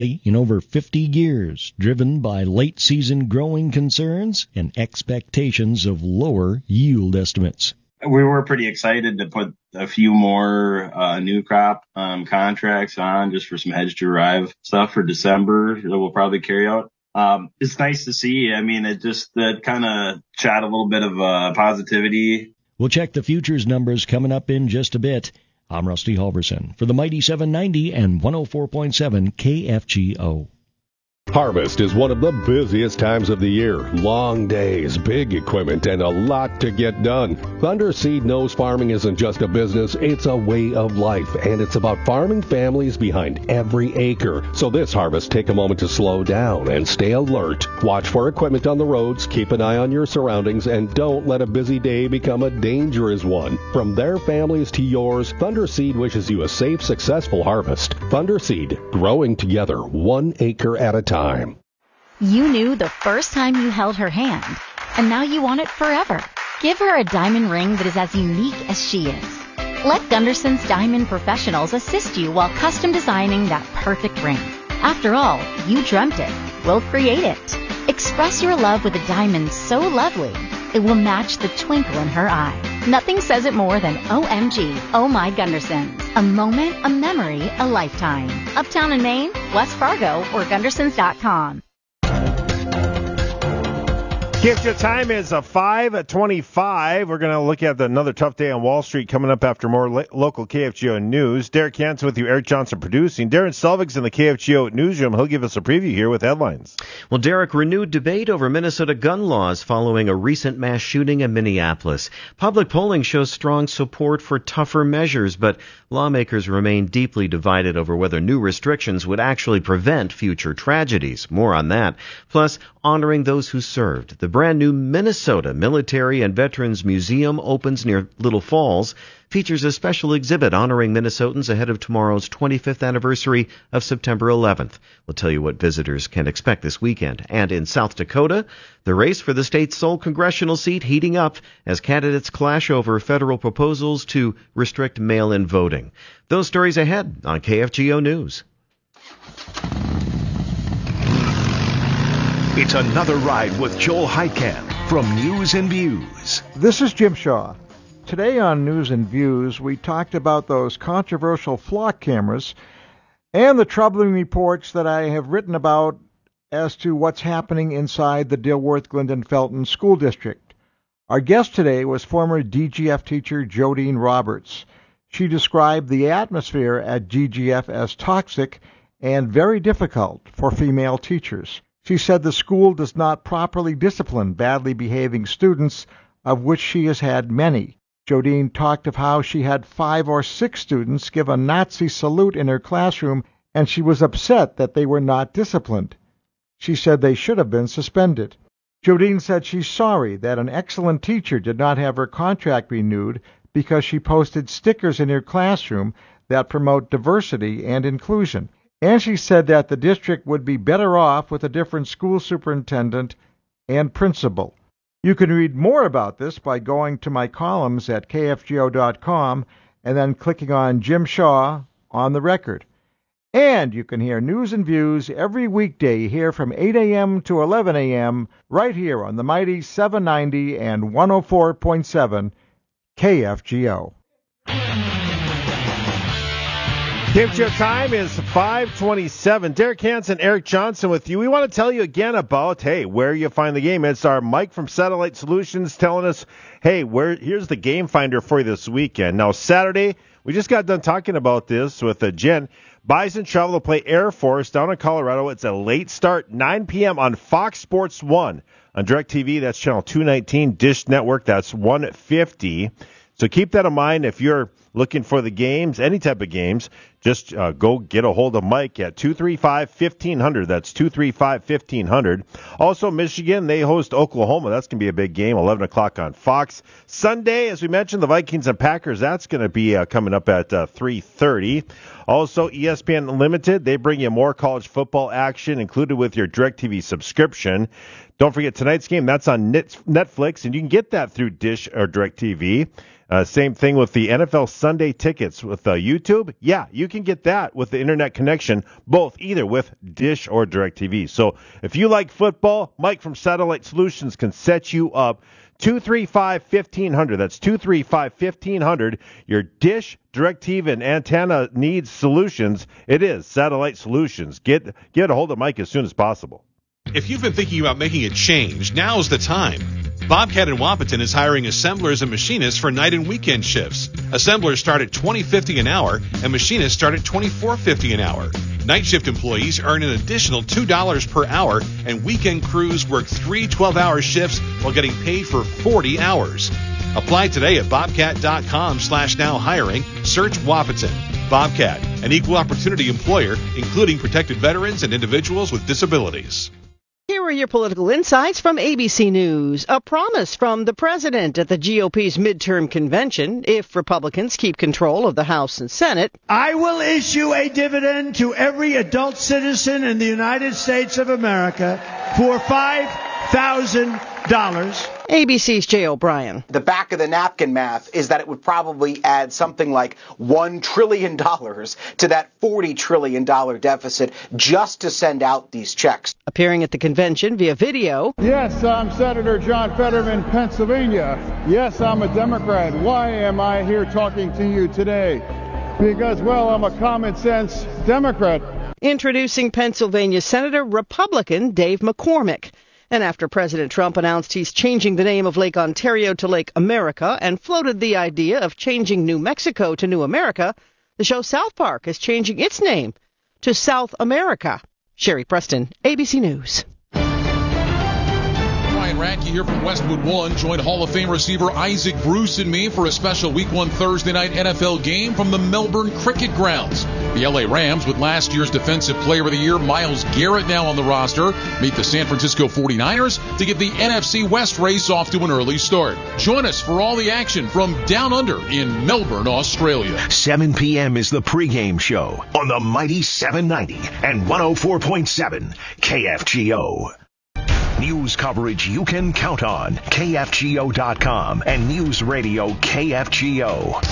in over 50 years, driven by late-season growing concerns and expectations of lower yield estimates. We were pretty excited to put a few more new crop contracts on just for some hedge to arrive stuff for December that we'll probably carry out. It's nice to see. I mean, that kind of chat a little bit of positivity. We'll check the futures numbers coming up in just a bit. I'm Rusty Halverson for the Mighty 790 and 104.7 KFGO. Harvest is one of the busiest times of the year. Long days, big equipment, and a lot to get done. Thunder Seed knows farming isn't just a business, it's a way of life, and it's about farming families behind every acre. So this harvest, take a moment to slow down and stay alert. Watch for equipment on the roads, keep an eye on your surroundings, and don't let a busy day become a dangerous one. From their families to yours, Thunder Seed wishes you a safe, successful harvest. Thunder Seed, growing together, 1 acre at a time. You knew the first time you held her hand, and now you want it forever. Give her a diamond ring that is as unique as she is. Let Gunderson's Diamond Professionals assist you while custom designing that perfect ring. After all, you dreamt it. We'll create it. Express your love with a diamond so lovely, it will match the twinkle in her eye. Nothing says it more than OMG, Oh My Gundersons. A moment, a memory, a lifetime. Uptown in Maine, West Fargo, or Gundersons.com. KFGO time is 5:25. We're going to look at another tough day on Wall Street coming up after more local KFGO news. Derek Hansen with you, Eric Johnson producing. Darren Selvig's in the KFGO newsroom. He'll give us a preview here with headlines. Well, Derek, renewed debate over Minnesota gun laws following a recent mass shooting in Minneapolis. Public polling shows strong support for tougher measures, but lawmakers remain deeply divided over whether new restrictions would actually prevent future tragedies. More on that. Plus, honoring those who served. The brand new Minnesota Military and Veterans Museum opens near Little Falls, features a special exhibit honoring Minnesotans ahead of tomorrow's 25th anniversary of September 11th. We'll tell you what visitors can expect this weekend. And in South Dakota, the race for the state's sole congressional seat heating up as candidates clash over federal proposals to restrict mail-in voting. Those stories ahead on KFGO News. It's another ride with Joel Heitkamp from News and Views. This is Jim Shaw. Today on News and Views, we talked about those controversial flock cameras and the troubling reports that I have written about as to what's happening inside the Dilworth-Glendon-Felton School District. Our guest today was former DGF teacher Jodine Roberts. She described the atmosphere at DGF as toxic and very difficult for female teachers. She said the school does not properly discipline badly behaving students, of which she has had many. Jodine talked of how she had 5 or 6 students give a Nazi salute in her classroom, and she was upset that they were not disciplined. She said they should have been suspended. Jodine said she's sorry that an excellent teacher did not have her contract renewed because she posted stickers in her classroom that promote diversity and inclusion. And she said that the district would be better off with a different school superintendent and principal. You can read more about this by going to my columns at kfgo.com and then clicking on Jim Shaw on the record. And you can hear News and Views every weekday here from 8 a.m. to 11 a.m. right here on the mighty 790 and 104.7 KFGO. KFGO time is 5:27. Derek Hansen, Eric Johnson with you. We want to tell you again about, where you find the game. It's our Mike from Satellite Solutions telling us, here's the game finder for you this weekend. Now, Saturday, we just got done talking about this with Jen. Bison travel to play Air Force down in Colorado. It's a late start, 9 p.m. on Fox Sports 1. On DirecTV, that's channel 219. Dish Network, that's 150. So keep that in mind if you're looking for the games, any type of games. Just go get a hold of Mike at 235-1500. That's 235-1500. Also, Michigan, they host Oklahoma. That's going to be a big game, 11 o'clock on Fox. Sunday, as we mentioned, the Vikings and Packers, that's going to be coming up at 3:30. Also, ESPN Unlimited, they bring you more college football action included with your DirecTV subscription. Don't forget tonight's game, that's on Netflix, and you can get that through Dish or DirecTV. Same thing with the NFL Sunday tickets with YouTube. Yeah, you can get that with the internet connection, both either with Dish or DirecTV. So if you like football, Mike from Satellite Solutions can set you up. 235-1500. That's 235-1500. Your Dish, DirecTV, and antenna needs solutions. It is Satellite Solutions. Get a hold of Mike as soon as possible. If you've been thinking about making a change, now's the time. Bobcat in Wapaton is hiring assemblers and machinists for night and weekend shifts. Assemblers start at $20.50 an hour, and machinists start at $24.50 an hour. Night shift employees earn an additional $2 per hour, and weekend crews work 3 12-hour shifts while getting paid for 40 hours. Apply today at bobcat.com/now hiring. Search Wapaton. Bobcat, an equal opportunity employer, including protected veterans and individuals with disabilities. Here are your political insights from ABC News. A promise from the president at the GOP's midterm convention. If Republicans keep control of the House and Senate, I will issue a dividend to every adult citizen in the United States of America for $5,000. ABC's Jay O'Brien. The back of the napkin math is that it would probably add something like $1 trillion to that $40 trillion deficit just to send out these checks. Appearing at the convention via video. Yes, I'm Senator John Fetterman, Pennsylvania. Yes, I'm a Democrat. Why am I here talking to you today? Because, well, I'm a common sense Democrat. Introducing Pennsylvania Senator Republican Dave McCormick. And after President Trump announced he's changing the name of Lake Ontario to Lake America and floated the idea of changing New Mexico to New America, the show South Park is changing its name to South America. Sherry Preston, ABC News. Ryan Radke here from Westwood One. Joined Hall of Fame receiver Isaac Bruce and me for a special Week 1 Thursday night NFL game from the Melbourne Cricket Grounds. The LA Rams, with last year's Defensive Player of the Year Myles Garrett now on the roster, meet the San Francisco 49ers to get the NFC West race off to an early start. Join us for all the action from Down Under in Melbourne, Australia. 7 p.m. is the pregame show on the Mighty 790 and 104.7 KFGO. News coverage you can count on. KFGO.com and News Radio KFGO.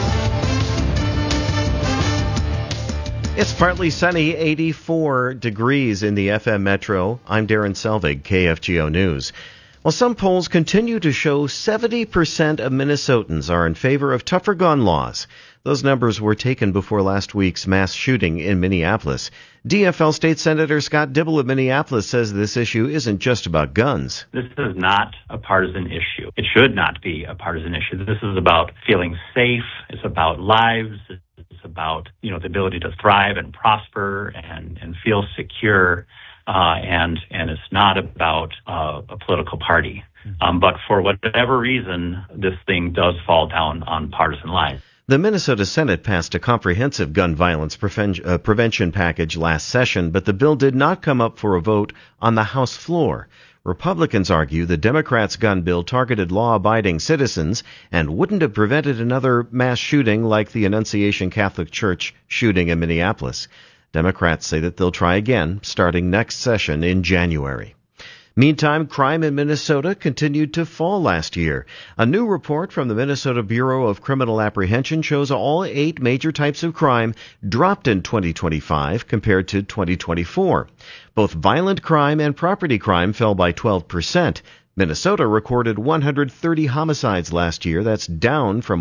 It's partly sunny, 84 degrees in the FM Metro. I'm Darren Selvig, KFGO News. Well, some polls continue to show 70% of Minnesotans are in favor of tougher gun laws. Those numbers were taken before last week's mass shooting in Minneapolis. DFL State Senator Scott Dibble of Minneapolis says this issue isn't just about guns. This is not a partisan issue. It should not be a partisan issue. This is about feeling safe. It's about lives. It's about, the ability to thrive and prosper and feel secure. And it's not about a political party. But for whatever reason, this thing does fall down on partisan lines. The Minnesota Senate passed a comprehensive gun violence prevention package last session, but the bill did not come up for a vote on the House floor. Republicans argue the Democrats' gun bill targeted law-abiding citizens and wouldn't have prevented another mass shooting like the Annunciation Catholic Church shooting in Minneapolis. Democrats say that they'll try again starting next session in January. Meantime, crime in Minnesota continued to fall last year. A new report from the Minnesota Bureau of Criminal Apprehension shows all 8 major types of crime dropped in 2025 compared to 2024. Both violent crime and property crime fell by 12%. Minnesota recorded 130 homicides last year. That's down from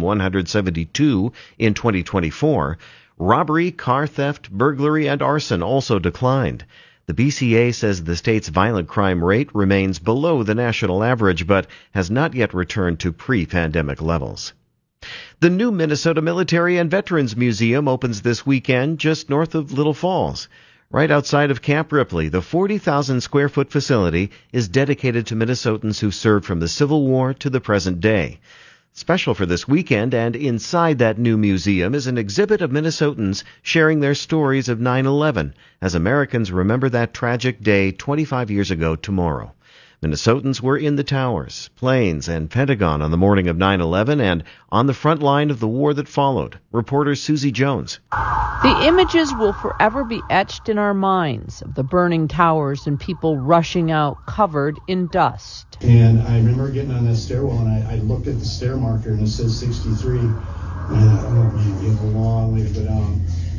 172 in 2024. Robbery, car theft, burglary, and arson also declined. The BCA says the state's violent crime rate remains below the national average, but has not yet returned to pre-pandemic levels. The new Minnesota Military and Veterans Museum opens this weekend just north of Little Falls. Right outside of Camp Ripley, the 40,000-square-foot facility is dedicated to Minnesotans who served from the Civil War to the present day. Special for this weekend, and inside that new museum, is an exhibit of Minnesotans sharing their stories of 9/11 as Americans remember that tragic day 25 years ago tomorrow. Minnesotans were in the towers, planes, and Pentagon on the morning of 9/11 and on the front line of the war that followed. Reporter Susie Jones. The images will forever be etched in our minds of the burning towers and people rushing out covered in dust. And I remember getting on that stairwell and I looked at the stair marker and it says 63. And I thought, oh man, we have a long way to go down.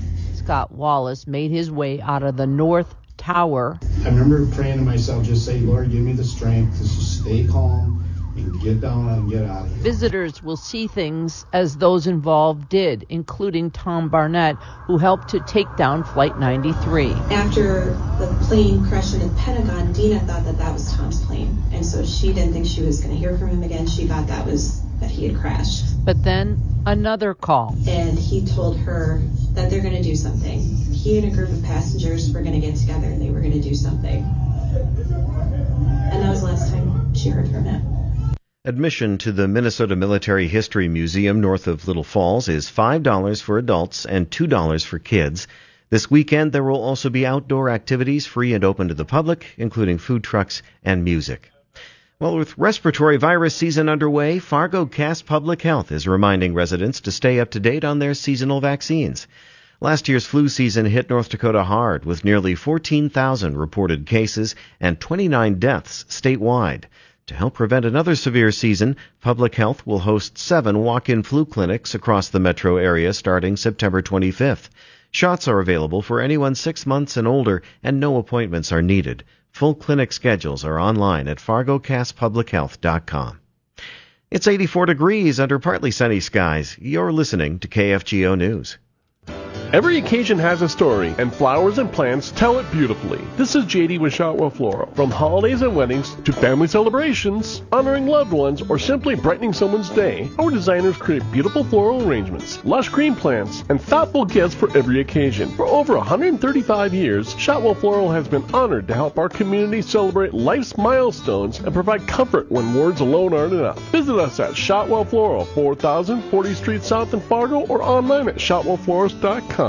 Scott Wallace made his way out of the North Tower. I remember praying to myself, just say, Lord, give me the strength to just stay calm and get down and get out of here. Visitors will see things as those involved did, including Tom Barnett, who helped to take down Flight 93. After the plane crashed into the Pentagon, Dina thought that was Tom's plane, and so she didn't think she was going to hear from him again. She thought that he had crashed. But then another call. And he told her that they're going to do something. He and a group of passengers were going to get together and they were going to do something. And that was the last time she heard from him. Admission to the Minnesota Military History Museum north of Little Falls is $5 for adults and $2 for kids. This weekend there will also be outdoor activities free and open to the public, including food trucks and music. Well, with respiratory virus season underway, Fargo Cass Public Health is reminding residents to stay up to date on their seasonal vaccines. Last year's flu season hit North Dakota hard, with nearly 14,000 reported cases and 29 deaths statewide. To help prevent another severe season, Public Health will host 7 walk-in flu clinics across the metro area starting September 25th. Shots are available for anyone 6 months and older, and no appointments are needed. Full clinic schedules are online at fargocasspublichealth.com. It's 84 degrees under partly sunny skies. You're listening to KFGO News. Every occasion has a story, and flowers and plants tell it beautifully. This is JD with Shotwell Floral. From holidays and weddings to family celebrations, honoring loved ones, or simply brightening someone's day, our designers create beautiful floral arrangements, lush green plants, and thoughtful gifts for every occasion. For over 135 years, Shotwell Floral has been honored to help our community celebrate life's milestones and provide comfort when words alone aren't enough. Visit us at Shotwell Floral, 4000 40th Street South in Fargo, or online at shotwellflorist.com.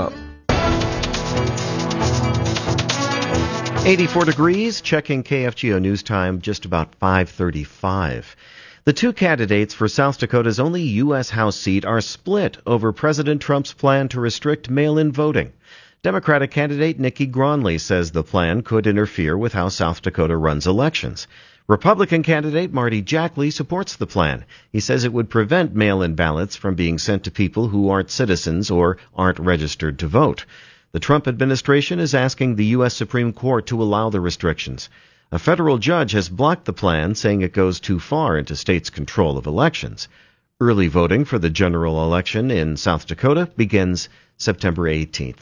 84 degrees, checking KFGO News Time, just about 5:35. The two candidates for South Dakota's only U.S. House seat are split over President Trump's plan to restrict mail-in voting. Democratic candidate Nikki Gronley says the plan could interfere with how South Dakota runs elections. Republican candidate Marty Jackley supports the plan. He says it would prevent mail-in ballots from being sent to people who aren't citizens or aren't registered to vote. The Trump administration is asking the U.S. Supreme Court to allow the restrictions. A federal judge has blocked the plan, saying it goes too far into states' control of elections. Early voting for the general election in South Dakota begins September 18th.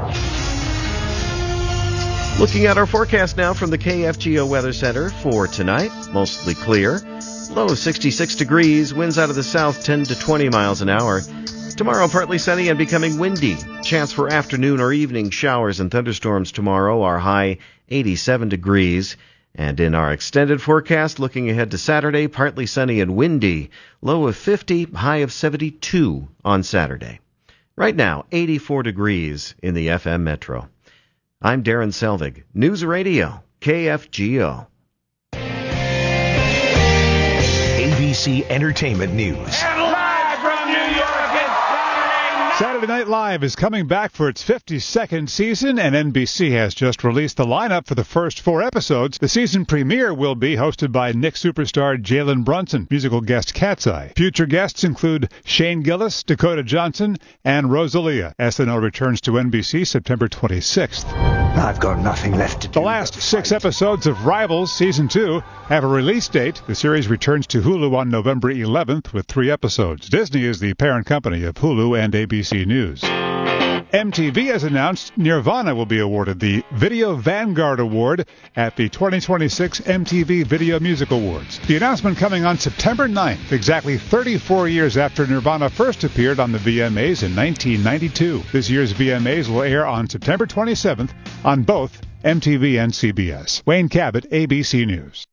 Looking at our forecast now from the KFGO Weather Center for tonight, mostly clear. Low 66 degrees, winds out of the south 10 to 20 miles an hour. Tomorrow, partly sunny and becoming windy. Chance for afternoon or evening showers and thunderstorms tomorrow. Our high 87 degrees. And in our extended forecast, looking ahead to Saturday, partly sunny and windy. Low of 50, high of 72 on Saturday. Right now, 84 degrees in the FM Metro. I'm Darren Selvig, News Radio, KFGO. ABC Entertainment News. Saturday Night Live is coming back for its 52nd season, and NBC has just released the lineup for the first 4 episodes. The season premiere will be hosted by Nick superstar Jalen Brunson, musical guest Cat's Eye. Future guests include Shane Gillis, Dakota Johnson, and Rosalia. SNL returns to NBC September 26th. I've got nothing left to do. The last 6 episodes of Rivals Season 2 have a release date. The series returns to Hulu on November 11th with 3 episodes. Disney is the parent company of Hulu and ABC News. MTV has announced Nirvana will be awarded the Video Vanguard Award at the 2026 MTV Video Music Awards. The announcement coming on September 9th, exactly 34 years after Nirvana first appeared on the VMAs in 1992. This year's VMAs will air on September 27th on both MTV and CBS. Wayne Cabot, ABC News.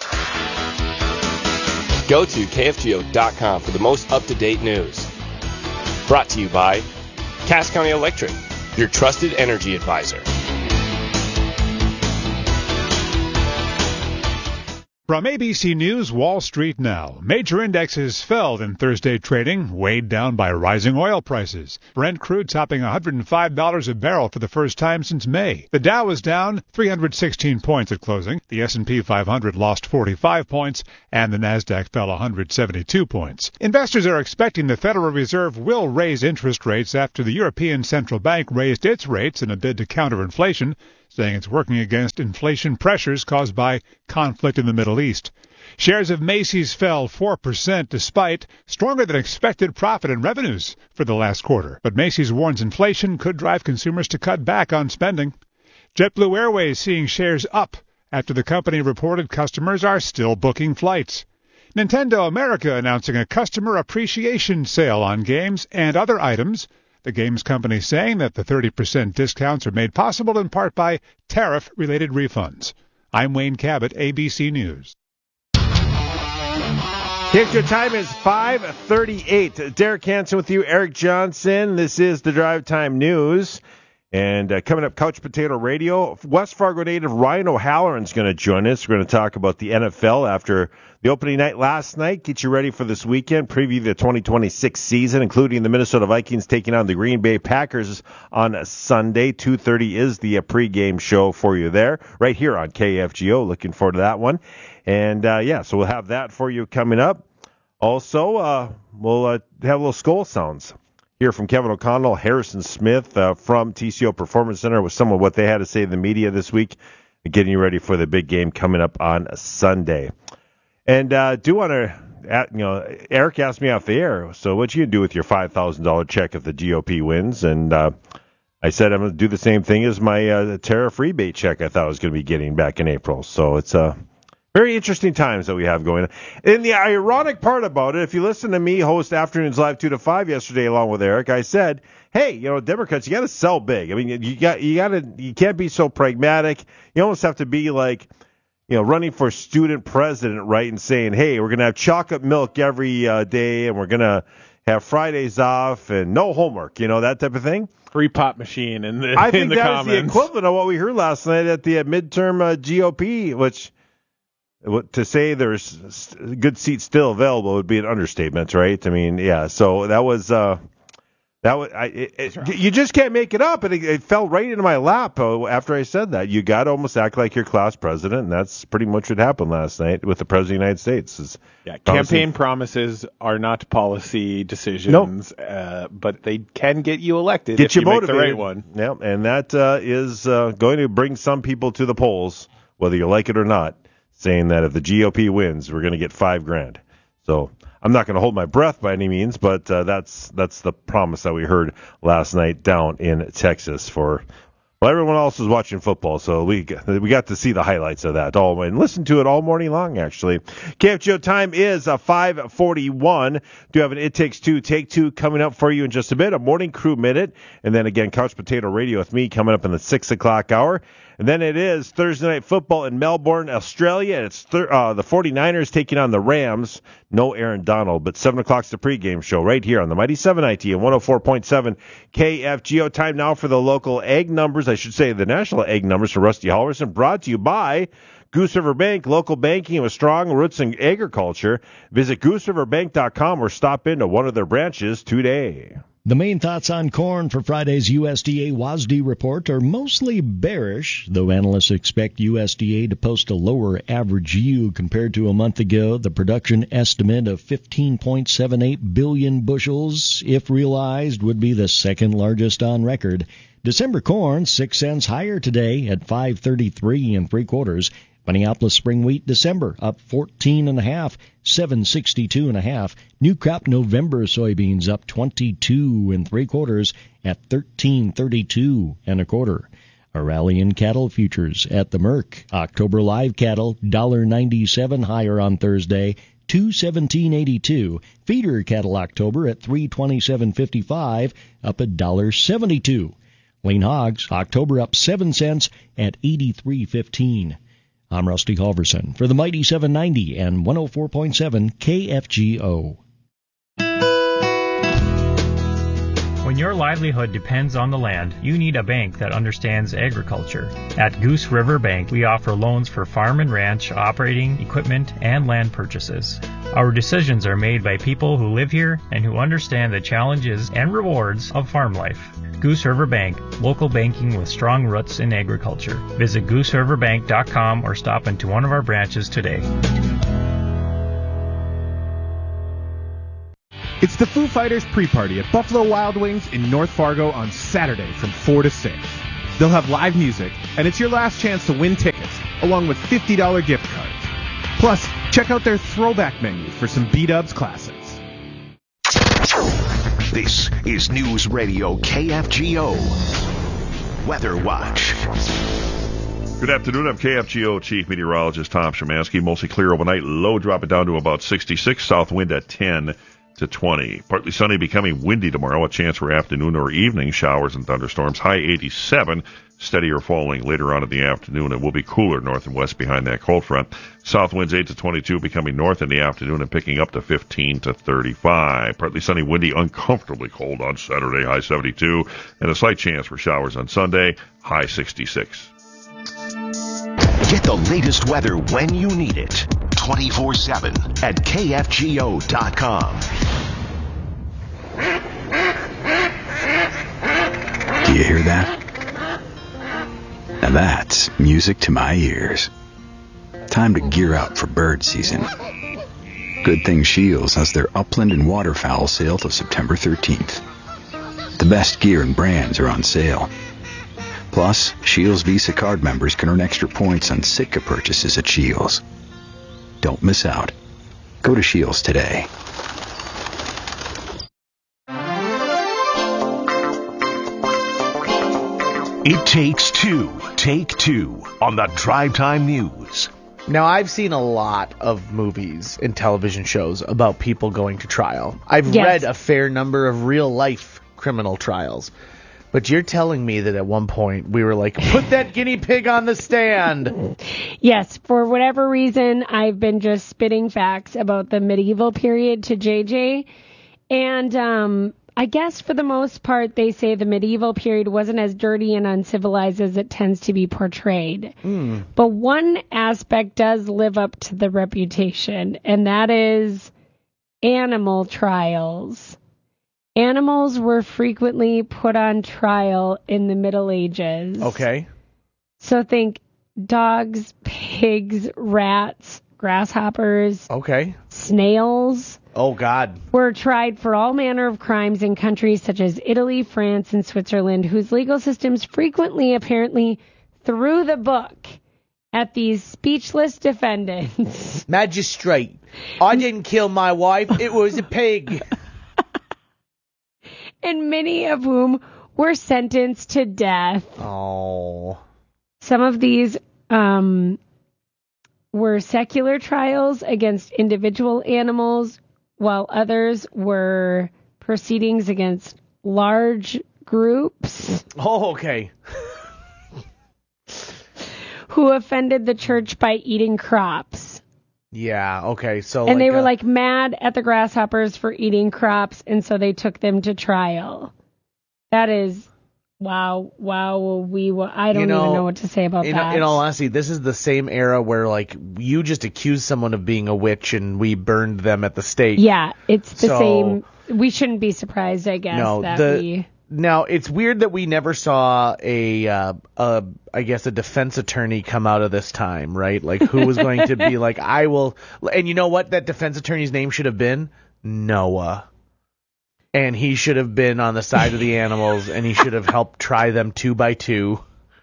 Go to KFGO.com for the most up-to-date news. Brought to you by Cass County Electric, your trusted energy advisor. From ABC News Wall Street Now, major indexes fell in Thursday trading, weighed down by rising oil prices. Brent crude topping $105 a barrel for the first time since May. The Dow was down 316 points at closing. The S&P 500 lost 45 points, and the Nasdaq fell 172 points. Investors are expecting the Federal Reserve will raise interest rates after the European Central Bank raised its rates in a bid to counter inflation, saying it's working against inflation pressures caused by conflict in the Middle East. Shares of Macy's fell 4% despite stronger than expected profit and revenues for the last quarter. But Macy's warns inflation could drive consumers to cut back on spending. JetBlue Airways seeing shares up after the company reported customers are still booking flights. Nintendo America announcing a customer appreciation sale on games and other items. The games company saying that the 30% discounts are made possible in part by tariff-related refunds. I'm Wayne Cabot, ABC News. Your time is 5:38. Derek Hansen with you, Eric Johnson. This is the Drive Time News. And coming up, Couch Potato Radio, West Fargo native Ryan O'Halloran's going to join us. We're going to talk about the NFL after the opening night last night. Get you ready for this weekend. Preview the 2026 season, including the Minnesota Vikings taking on the Green Bay Packers on Sunday. 2:30 is the pregame show for you there, right here on KFGO. Looking forward to that one. And, so we'll have that for you coming up. Also, we'll have a little Skull Sounds. Hear from Kevin O'Connell, Harrison Smith from TCO Performance Center with some of what they had to say to the media this week, getting you ready for the big game coming up on Sunday. And do want to, Eric asked me off the air, so what you do with your $5,000 check if the GOP wins? And I said I'm going to do the same thing as my tariff rebate check I thought I was going to be getting back in April. So it's very interesting times that we have going on. And the ironic part about it, if you listen to me host Afternoons Live 2 to 5 yesterday along with Eric, I said, hey, Democrats, you got to sell big. I mean, you can't be so pragmatic. You almost have to be like, running for student president, right, and saying, hey, we're going to have chocolate milk every day, and we're going to have Fridays off and no homework, that type of thing. Free pop machine in the I think in the that comments. is the equivalent of what we heard last night at the midterm GOP, which to say there's good seats still available would be an understatement, right? I mean, yeah. So that was you just can't make it up, and it fell right into my lap after I said that. You got to almost act like you're class president, and that's pretty much what happened last night with the president of the United States. Campaign promises are not policy decisions, but they can get you elected if you motivated. Make the right one. Yeah, and that is going to bring some people to the polls, whether you like it or not, saying that if the GOP wins, we're going to get $5,000. So I'm not going to hold my breath by any means, but that's the promise that we heard last night down in Texas for. Well, everyone else was watching football, so we got to see the highlights of that all and listen to it all morning long, actually. KFGO time is 5:41. Do have an It Takes Two, Take Two coming up for you in just a bit, a Morning Crew Minute, and then again, Couch Potato Radio with me coming up in the 6 o'clock hour. And then it is Thursday Night Football in Melbourne, Australia. It's the 49ers taking on the Rams. No Aaron Donald, but 7 o'clock's the pregame show right here on the Mighty 790 and 104.7 KFGO. Time now for the local egg numbers, I should say the national egg numbers for Rusty Halverson, brought to you by Goose River Bank, local banking with strong roots in agriculture. Visit GooseRiverBank.com or stop into one of their branches today. The main thoughts on corn for Friday's USDA WASDE report are mostly bearish, though analysts expect USDA to post a lower average yield compared to a month ago. The production estimate of 15.78 billion bushels, if realized, would be the second largest on record. December corn 6 cents higher today at 5.33 3/4. Minneapolis spring wheat December up 14.5, 762.5. New crop November soybeans up 22 3/4 at 1332 1/4. A rally in cattle futures at the Merc. October live cattle $1.97 higher on Thursday, 217.82. Feeder cattle October at 327.55, up $1.72. Lean hogs October up 7 cents at 83.15. I'm Rusty Halverson for the Mighty 790 and 104.7 KFGO. When your livelihood depends on the land, you need a bank that understands agriculture. At Goose River Bank, we offer loans for farm and ranch, operating, equipment, and land purchases. Our decisions are made by people who live here and who understand the challenges and rewards of farm life. Goose River Bank, local banking with strong roots in agriculture. Visit GooseRiverBank.com or stop into one of our branches today. It's the Foo Fighters pre-party at Buffalo Wild Wings in North Fargo on Saturday from 4 to 6. They'll have live music, and it's your last chance to win tickets, along with $50 gift cards. Plus, check out their throwback menu for some B-Dubs classics. This is News Radio KFGO Weather Watch. Good afternoon. I'm KFGO Chief Meteorologist Tom Szymanski. Mostly clear overnight. Low dropping down to about 66. South wind at 10 to 20. Partly sunny, becoming windy tomorrow. A chance for afternoon or evening showers and thunderstorms. High 87. Steadier falling later on in the afternoon. It will be cooler north and west behind that cold front. South winds 8 to 22, becoming north in the afternoon and picking up to 15 to 35. Partly sunny, windy, uncomfortably cold on Saturday. High 72. And a slight chance for showers on Sunday. High 66. Get the latest weather when you need it. 24/7 at KFGO.com. Do you hear that? Now that's music to my ears. Time to gear up for bird season. Good thing Shields has their upland and waterfowl sale till September 13th. The best gear and brands are on sale. Plus, Shields Visa card members can earn extra points on Sitka purchases at Shields. Don't miss out. Go to Shields today. It takes two. Take two on the Drive Time News. Now, I've seen a lot of movies and television shows about people going to trial. I've read a fair number of real-life criminal trials. But you're telling me that at one point we were like, put that guinea pig on the stand. Yes, for whatever reason, I've been just spitting facts about the medieval period to JJ. And I guess for the most part, they say the medieval period wasn't as dirty and uncivilized as it tends to be portrayed. But one aspect does live up to the reputation, and that is animal trials. Animals were frequently put on trial in the Middle Ages. Okay. So think dogs, pigs, rats, grasshoppers. Okay. Snails. Oh, God. Were tried for all manner of crimes in countries such as Italy, France, and Switzerland, whose legal systems frequently apparently threw the book at these speechless defendants. Magistrate, I didn't kill my wife. It was a pig. And many of whom were sentenced to death. Oh. Some of these were secular trials against individual animals, while others were proceedings against large groups. Oh, okay. Who offended the church by eating crops. Yeah, okay. So and they were like mad at the grasshoppers for eating crops, and so they took them to trial. That is, wow. I don't even know what to say about that. In all honesty, this is the same era where like you just accused someone of being a witch and we burned them at the stake. Yeah, it's the same. We shouldn't be surprised, I guess, Now, it's weird that we never saw a defense attorney come out of this time, right? Like, who was going to be like, I will... And you know what that defense attorney's name should have been? Noah. And he should have been on the side of the animals, and he should have helped try them 2 by 2.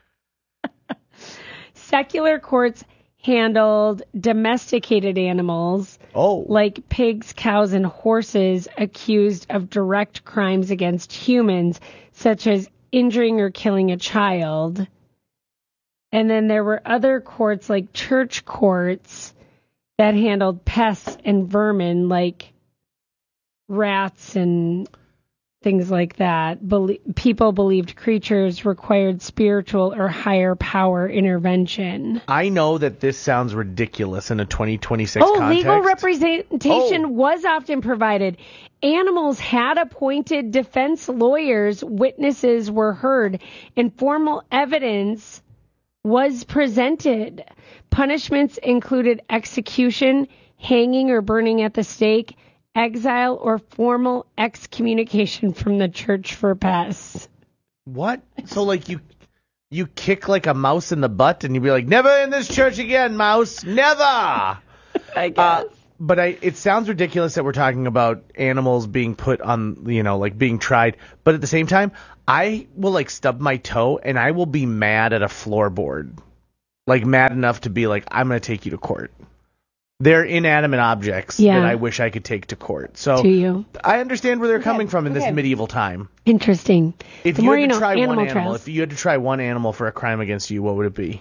Secular courts handled domesticated animals, like pigs, cows, and horses, accused of direct crimes against humans, such as injuring or killing a child. And then there were other courts, like church courts, that handled pests and vermin, like rats and things like that. People believed creatures required spiritual or higher power intervention. I know that this sounds ridiculous in a 2026 context. Legal representation was often provided. Animals had appointed defense lawyers, witnesses were heard, and formal evidence was presented. Punishments included execution, hanging or burning at the stake, exile, or formal excommunication from the church for pests. What? So, like, you kick, like, a mouse in the butt, and you'd be like, never in this church again, mouse. Never! I guess. But it sounds ridiculous that we're talking about animals being put on, like, being tried. But at the same time, I will, like, stub my toe, and I will be mad at a floorboard. Like, mad enough to be like, I'm going to take you to court. They're inanimate objects that I wish I could take to court. So to you. I understand where they're coming from in this medieval time. Interesting. If you had to try one animal, if you had to try one animal for a crime against you, what would it be?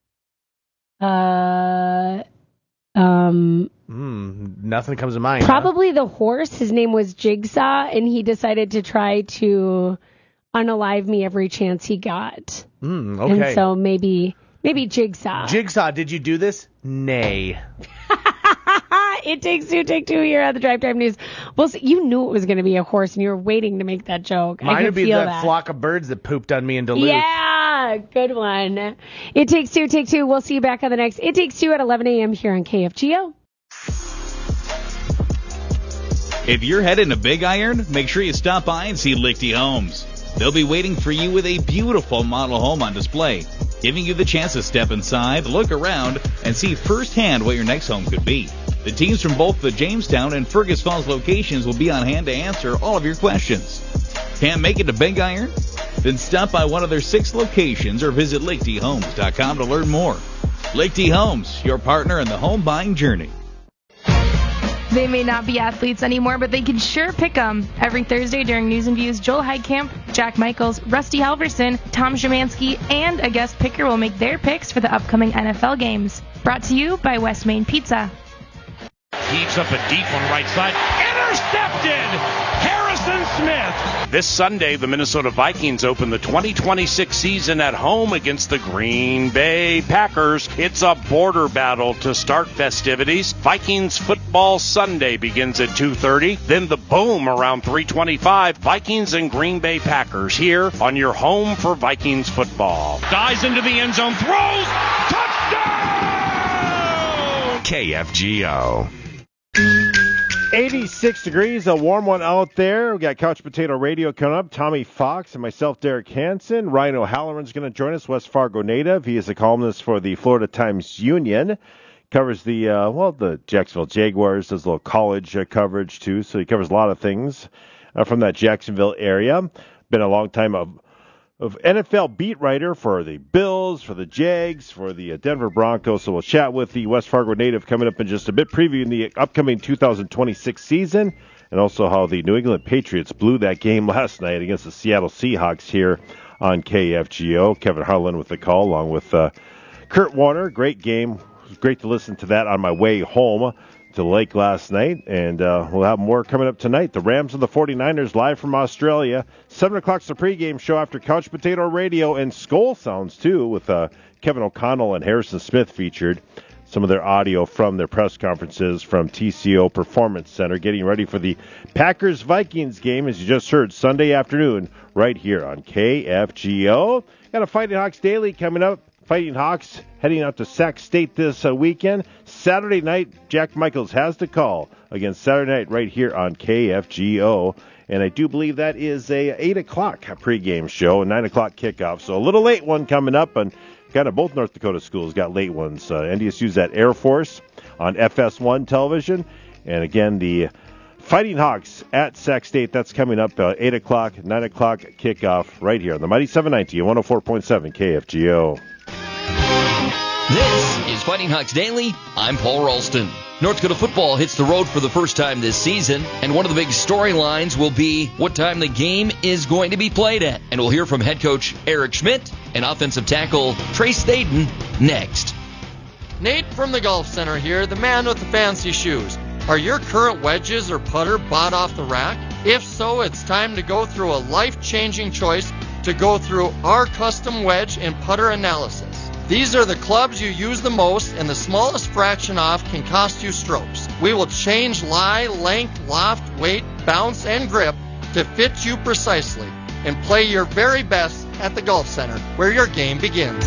Nothing comes to mind. Probably the horse. His name was Jigsaw, and he decided to try to unalive me every chance he got. Okay. And so maybe Jigsaw. Jigsaw, did you do this? Nay. It Takes Two, Take Two here on the Drive Time News. Well, so you knew it was going to be a horse, and you were waiting to make that joke. Mine I could would be feel that flock of birds that pooped on me in Duluth. Yeah, good one. It Takes Two, Take Two. We'll see you back on the next It Takes Two at 11 a.m. here on KFGO. If you're heading to Big Iron, make sure you stop by and see Lichty Homes. They'll be waiting for you with a beautiful model home on display, giving you the chance to step inside, look around, and see firsthand what your next home could be. The teams from both the Jamestown and Fergus Falls locations will be on hand to answer all of your questions. Can't make it to Big Iron? Then stop by one of their 6 locations or visit LichtyHomes.com to learn more. Lichty Homes, your partner in the home buying journey. They may not be athletes anymore, but they can sure pick 'em. Every Thursday during News and Views, Joel Heidkamp, Jack Michaels, Rusty Halverson, Tom Szymanski, and a guest picker will make their picks for the upcoming NFL games. Brought to you by West Main Pizza. Heaves up a deep one right side. Intercepted! Harrison Smith! This Sunday, the Minnesota Vikings open the 2026 season at home against the Green Bay Packers. It's a border battle to start festivities. Vikings Football Sunday begins at 2:30. Then the boom around 3:25. Vikings and Green Bay Packers here on your home for Vikings football. Dives into the end zone, throws, touchdown! KFGO. 86 degrees, a warm one out there. We got Couch Potato Radio coming up. Tommy Fox and myself, Derek Hansen. Ryan O'Halloran's going to join us, West Fargo native. He is a columnist for the Florida Times-Union. Covers the Jacksonville Jaguars, does a little college coverage too, so he covers a lot of things from that Jacksonville area. Been a long time of NFL beat writer for the Bills, for the Jags, for the Denver Broncos. So we'll chat with the West Fargo native coming up in just a bit, previewing the upcoming 2026 season, and also how the New England Patriots blew that game last night against the Seattle Seahawks here on KFGO. Kevin Harlan with the call, along with Kurt Warner. Great game. It was great to listen to that on my way home to the lake last night, and we'll have more coming up tonight. The Rams and the 49ers live from Australia. 7 o'clock's the pregame show after Couch Potato Radio, and Skull Sounds, too, with Kevin O'Connell and Harrison Smith featured. Some of their audio from their press conferences from TCO Performance Center, getting ready for the Packers-Vikings game, as you just heard, Sunday afternoon, right here on KFGO. Got a Fighting Hawks Daily coming up. Fighting Hawks heading out to Sac State this weekend. Saturday night, Jack Michaels has the call against Saturday night right here on KFGO. And I do believe that is a 8 o'clock pregame show, a 9 o'clock kickoff. So a little late one coming up, and kind of both North Dakota schools got late ones. NDSU's at Air Force on FS1 television. And again, the Fighting Hawks at Sac State, that's coming up 8 o'clock, 9 o'clock kickoff right here on the Mighty 790 and 104.7 KFGO. This is Fighting Hawks Daily. I'm Paul Ralston. North Dakota football hits the road for the first time this season, and one of the big storylines will be what time the game is going to be played at. And we'll hear from head coach Eric Schmidt and offensive tackle Trace Thaden next. Nate from the Golf Center here, the man with the fancy shoes. Are your current wedges or putter bought off the rack? If so, it's time to go through a life-changing choice to go through our custom wedge and putter analysis. These are the clubs you use the most, and the smallest fraction off can cost you strokes. We will change lie, length, loft, weight, bounce, and grip to fit you precisely and play your very best at the Golf Center, where your game begins.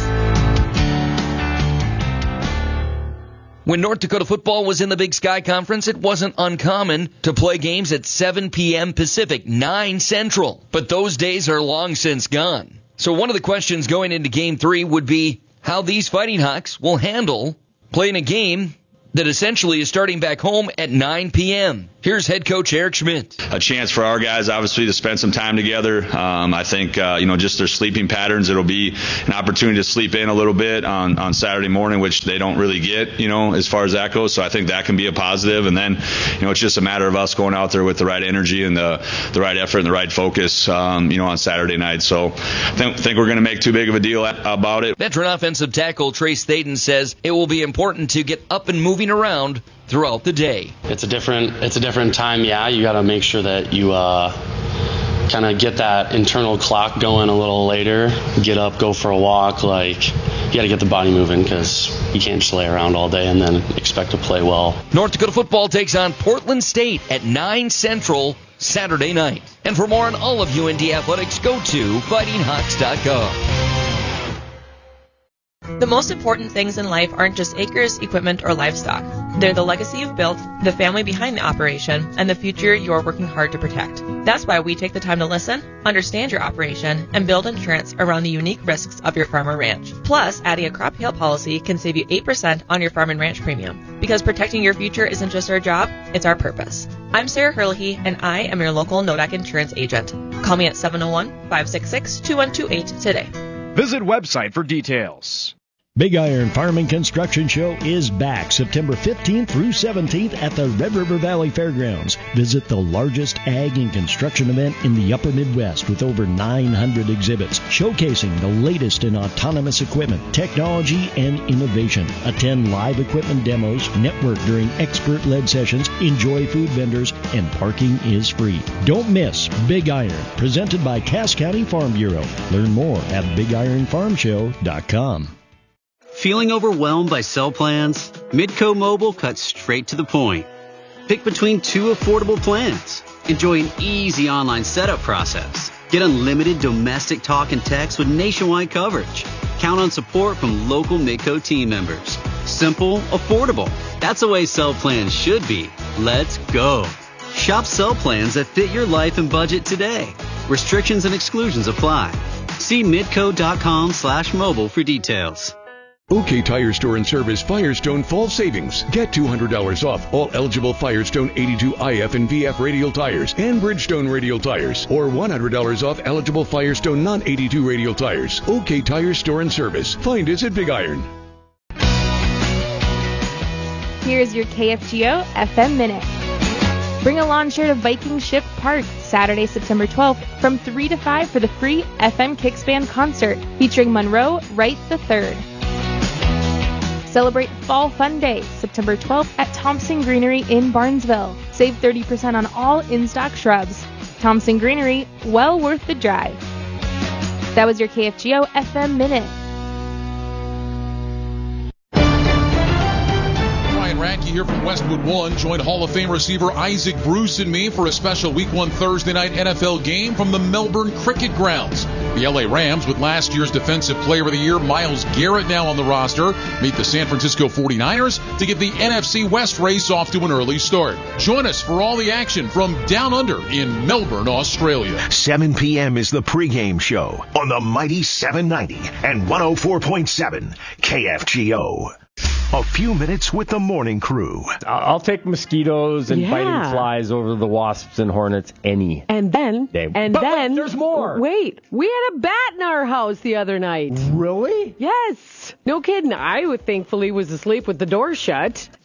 When North Dakota football was in the Big Sky Conference, it wasn't uncommon to play games at 7 p.m. Pacific, 9 Central. But those days are long since gone. So one of the questions going into Game 3 would be how these Fighting Hawks will handle playing a game that essentially is starting back home at 9 p.m. Here's head coach Eric Schmidt. A chance for our guys, obviously, to spend some time together. I think, just their sleeping patterns, it'll be an opportunity to sleep in a little bit on Saturday morning, which they don't really get, as far as that goes. So I think that can be a positive. And then, it's just a matter of us going out there with the right energy and the right effort and the right focus, on Saturday night. So I think we're going to make too big of a deal about it. Veteran offensive tackle Trace Thaden says it will be important to get up and moving around throughout the day. It's a different time. Yeah, you got to make sure that you kind of get that internal clock going a little later. Get up, go for a walk. You got to get the body moving because you can't just lay around all day and then expect to play well. North Dakota football takes on Portland State at 9 Central Saturday night. And for more on all of UND athletics, go to fightinghawks.com. The most important things in life aren't just acres, equipment, or livestock. They're the legacy you've built, the family behind the operation, and the future you're working hard to protect. That's why we take the time to listen, understand your operation, and build insurance around the unique risks of your farm or ranch. Plus, adding a crop hail policy can save you 8% on your farm and ranch premium. Because protecting your future isn't just our job, it's our purpose. I'm Sarah Herlihy, and I am your local NODAC insurance agent. Call me at 701-566-2128 today. Visit website for details. Big Iron Farm and Construction Show is back September 15th through 17th at the Red River Valley Fairgrounds. Visit the largest ag and construction event in the upper Midwest with over 900 exhibits showcasing the latest in autonomous equipment, technology, and innovation. Attend live equipment demos, network during expert-led sessions, enjoy food vendors, and parking is free. Don't miss Big Iron, presented by Cass County Farm Bureau. Learn more at BigIronFarmShow.com. Feeling overwhelmed by cell plans? Midco Mobile cuts straight to the point. Pick between 2 affordable plans. Enjoy an easy online setup process. Get unlimited domestic talk and text with nationwide coverage. Count on support from local Midco team members. Simple, affordable. That's the way cell plans should be. Let's go. Shop cell plans that fit your life and budget today. Restrictions and exclusions apply. See midco.com/mobile for details. OK Tire Store and Service Firestone Fall Savings. Get $200 off all eligible Firestone 82 IF and VF radial tires and Bridgestone radial tires, or $100 off eligible Firestone non-82 radial tires. OK Tire Store and Service. Find us at Big Iron. Here's your KFGO FM Minute. Bring a lawn chair to Viking Ship Park Saturday, September 12th from 3 to 5 for the free FM Kicks Band concert featuring Monroe Wright III. Celebrate Fall Fun Day, September 12th at Thompson Greenery in Barnesville. Save 30% on all in-stock shrubs. Thompson Greenery, well worth the drive. That was your KFGO FM Minute. Radke here from Westwood One. Join Hall of Fame receiver Isaac Bruce and me for a special Week 1 Thursday night NFL game from the Melbourne Cricket Grounds. The LA Rams, with last year's Defensive Player of the Year Myles Garrett now on the roster, meet the San Francisco 49ers to get the NFC West race off to an early start. Join us for all the action from Down Under in Melbourne, Australia. 7 p.m. is the pregame show on the Mighty 790 and 104.7 KFGO. A few minutes with the morning crew. I'll take mosquitoes and biting flies over the wasps and hornets any day. But there's more. Wait, we had a bat in our house the other night. Really? Yes. No kidding. I thankfully was asleep with the door shut.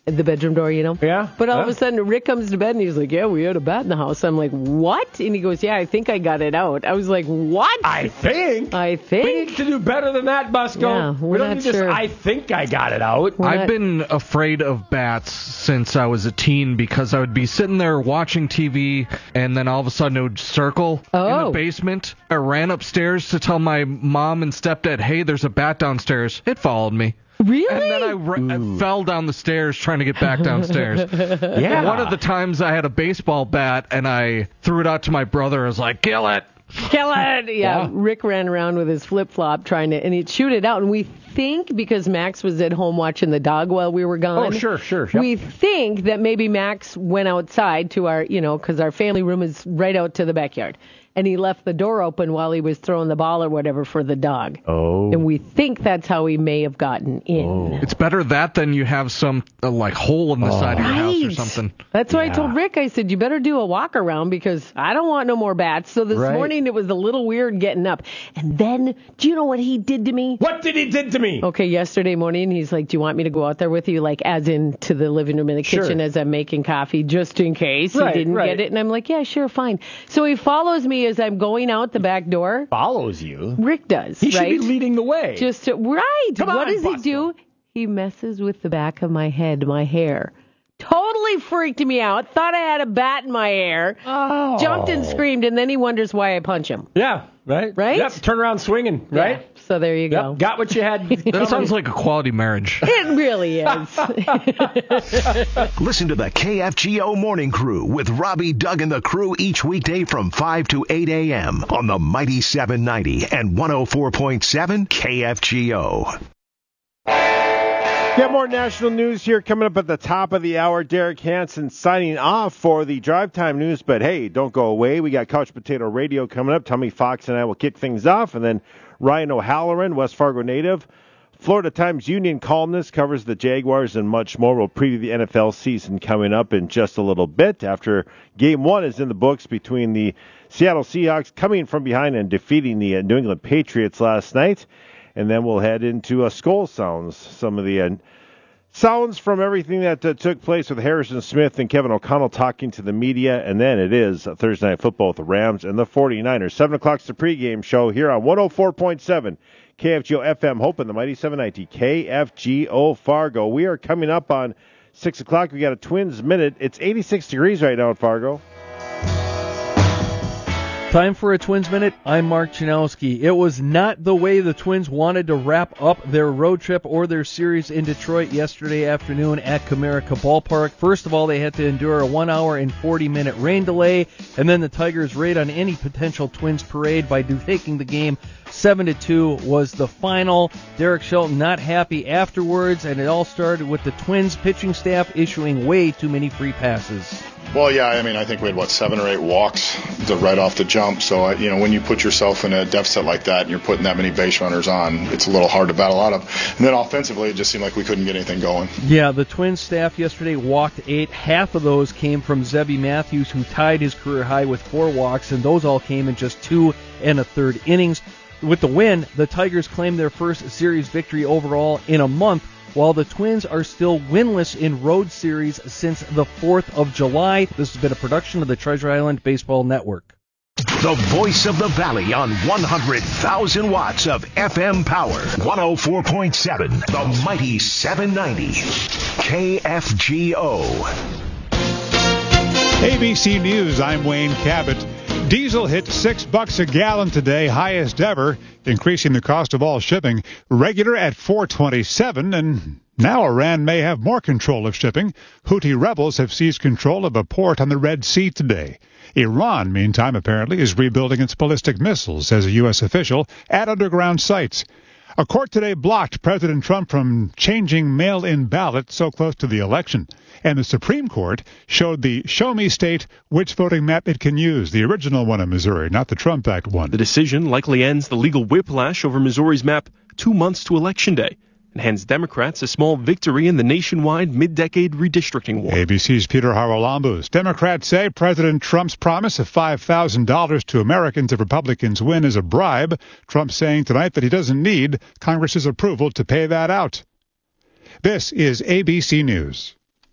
the bedroom door, Yeah. But all of a sudden, Rick comes to bed and he's like, yeah, we had a bat in the house. I'm like, what? And he goes, yeah, I think I got it out. I was like, what? I think. We need to do better than that, Busco. Yeah, we don't need this. I think I got it out. I've been afraid of bats since I was a teen because I would be sitting there watching TV and then all of a sudden it would circle in the basement. I ran upstairs to tell my mom and stepdad, hey, there's a bat downstairs. It followed me. Really? And then I fell down the stairs trying to get back downstairs. Yeah. One of the times I had a baseball bat and I threw it out to my brother. I was like, kill it. Kill it! Yeah, Rick ran around with his flip-flop and he'd shoot it out. And we think, because Max was at home watching the dog while we were gone. Oh, sure. Yep. We think that maybe Max went outside to our, because our family room is right out to the backyard. And he left the door open while he was throwing the ball or whatever for the dog. Oh. And we think that's how he may have gotten in. Oh. It's better that than you have some hole in the side of your house or something. That's why I told Rick, I said, you better do a walk around because I don't want no more bats. So this morning it was a little weird getting up. And then, do you know what he did to me? What did he did to me? Okay, yesterday morning he's like, do you want me to go out there with you? Like, as in to the living room in the kitchen as I'm making coffee, just in case he didn't get it. And I'm like, yeah, sure, fine. So he follows me as I'm going out the back door. Follows you? Rick does, He should be leading the way. What does he do? He messes with the back of my head, my hair. Totally freaked me out. Thought I had a bat in my hair. Oh. Jumped and screamed, and then he wonders why I punch him. Yeah, right? Right? Yep, turn around swinging, right? Yeah, so there you go. Got what you had. That sounds like a quality marriage. It really is. Listen to the KFGO Morning Crew with Robbie, Doug, and the crew each weekday from 5 to 8 a.m. on the Mighty 790 and 104.7 KFGO. Get more national news here coming up at the top of the hour. Derek Hansen signing off for the Drive Time News. But, hey, don't go away. We got Couch Potato Radio coming up. Tommy Fox and I will kick things off. And then Ryan O'Halloran, West Fargo native. Florida Times Union columnist covers the Jaguars and much more. We'll preview the NFL season coming up in just a little bit after Game 1 is in the books between the Seattle Seahawks coming from behind and defeating the New England Patriots last night. And then we'll head into Skull Sounds, some of the sounds from everything that took place with Harrison Smith and Kevin O'Connell talking to the media. And then it is Thursday Night Football with the Rams and the 49ers. 7 o'clock's the pregame show here on 104.7 KFGO FM, Hope in the Mighty 790 KFGO Fargo. We are coming up on 6 o'clock. We got a Twins Minute. It's 86 degrees right now in Fargo. Time for a Twins Minute. I'm Mark Janowski. It was not the way the Twins wanted to wrap up their road trip or their series in Detroit yesterday afternoon at Comerica Ballpark. First of all, they had to endure a 1 hour and 40-minute rain delay, and then the Tigers' raid on any potential Twins parade by taking the game 7-2 was the final. Derek Shelton not happy afterwards, and it all started with the Twins pitching staff issuing way too many free passes. Well, yeah, I mean, I think we had, 7 or 8 walks right off the jump. So, when you put yourself in a deficit like that and you're putting that many base runners on, it's a little hard to battle out of. And then offensively, it just seemed like we couldn't get anything going. Yeah, the Twins staff yesterday walked 8. Half of those came from Zebby Matthews, who tied his career high with 4 walks, and those all came in just 2 1/3 innings. With the win, the Tigers claimed their first series victory overall in a month, while the Twins are still winless in road series since the 4th of July. This has been a production of the Treasure Island Baseball Network. The voice of the Valley on 100,000 watts of FM power. 104.7, the Mighty 790, KFGO. ABC News, I'm Wayne Cabot. Diesel hit $6 a gallon today, highest ever, increasing the cost of all shipping. Regular at $4.27, and now Iran may have more control of shipping. Houthi rebels have seized control of a port on the Red Sea today. Iran, meantime, apparently is rebuilding its ballistic missiles, says a U.S. official, at underground sites. A court today blocked President Trump from changing mail-in ballots so close to the election. And the Supreme Court showed the Show Me State which voting map it can use, the original one in Missouri, not the Trump Act one. The decision likely ends the legal whiplash over Missouri's map 2 months to Election Day and hands Democrats a small victory in the nationwide mid-decade redistricting war. ABC's Peter Haralambous. Democrats say President Trump's promise of $5,000 to Americans if Republicans win is a bribe. Trump saying tonight that he doesn't need Congress's approval to pay that out. This is ABC News.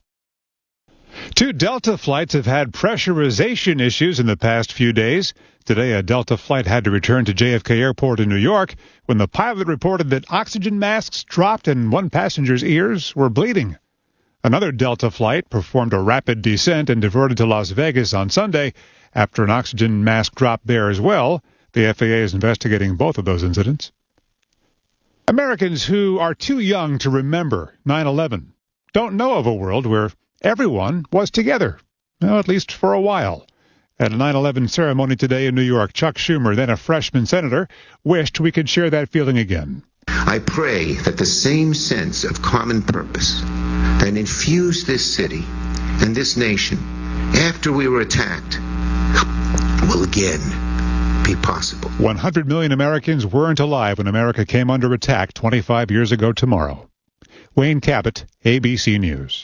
Two Delta flights have had pressurization issues in the past few days. Today, a Delta flight had to return to JFK Airport in New York when the pilot reported that oxygen masks dropped and one passenger's ears were bleeding. Another Delta flight performed a rapid descent and diverted to Las Vegas on Sunday after an oxygen mask dropped there as well. The FAA is investigating both of those incidents. Americans who are too young to remember 9/11 don't know of a world where everyone was together, at least for a while. At a 9/11 ceremony today in New York, Chuck Schumer, then a freshman senator, wished we could share that feeling again. I pray that the same sense of common purpose that infused this city and this nation after we were attacked will again be possible. 100 million Americans weren't alive when America came under attack 25 years ago tomorrow. Wayne Cabot, ABC News.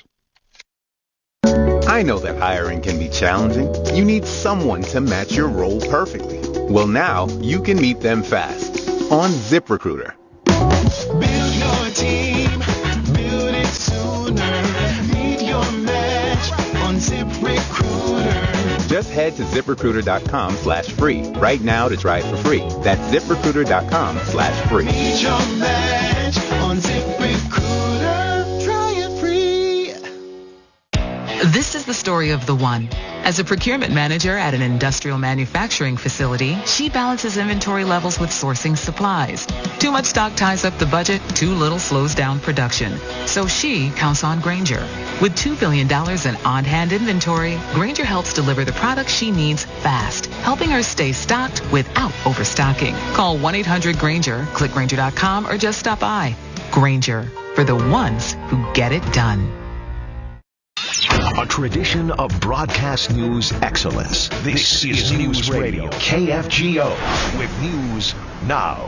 I know that hiring can be challenging. You need someone to match your role perfectly. Well, now you can meet them fast on ZipRecruiter. Build your team, build it sooner. Meet your match on ZipRecruiter. Just head to ZipRecruiter.com/free right now to try it for free. That's ZipRecruiter.com/free. Meet your match on ZipRecruiter. Try it free. This is the story of the one. As a procurement manager at an industrial manufacturing facility, she balances inventory levels with sourcing supplies. Too much stock ties up the budget, too little slows down production. So she counts on Grainger. With $2 billion in on-hand inventory, Grainger helps deliver the products she needs fast, helping her stay stocked without overstocking. Call 1-800-GRAINGER, click Grainger.com, or just stop by. Grainger, for the ones who get it done. A tradition of broadcast news excellence. This is News Radio, KFGO, with News Now.